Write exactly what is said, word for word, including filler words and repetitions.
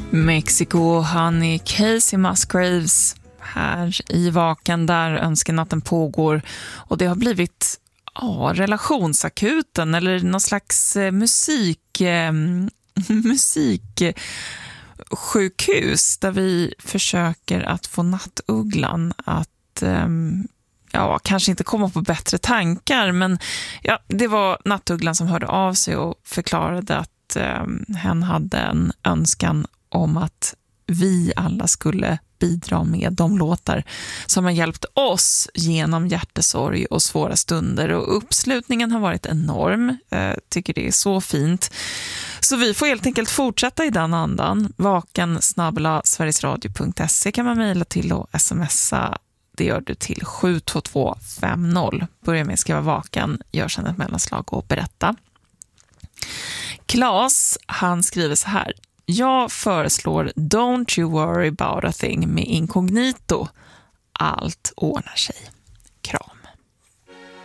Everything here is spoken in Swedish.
Mexico, Honey, Casey Musgraves här i Vaken där önskenatten pågår, och det har blivit ja, relationsakuten eller någon slags eh, musik eh, musiksjukhus där vi försöker att få Nattugglan att eh, ja, kanske inte komma på bättre tankar, men ja, det var Nattugglan som hörde av sig och förklarade att eh, hen hade en önskan om att vi alla skulle bidra med de låtar som har hjälpt oss genom hjärtesorg och svåra stunder, och uppslutningen har varit enorm. Jag tycker det är så fint. Så vi får helt enkelt fortsätta i den andan. Vaken snabel-a sverigesradio punkt se kan man mejla till och smsa. Det gör du till sju två två fem noll. Börja med att skriva vaken, gör sedan ett mellanslag och berätta. Claes, han skriver så här: jag föreslår Don't You Worry About A Thing med Incognito. Allt ordnar sig.